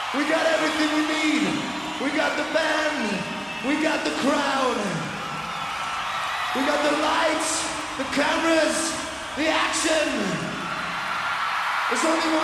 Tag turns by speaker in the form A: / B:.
A: We got everything we need. We got the band. We got the crowd. We got the lights, the cameras, the action. There's only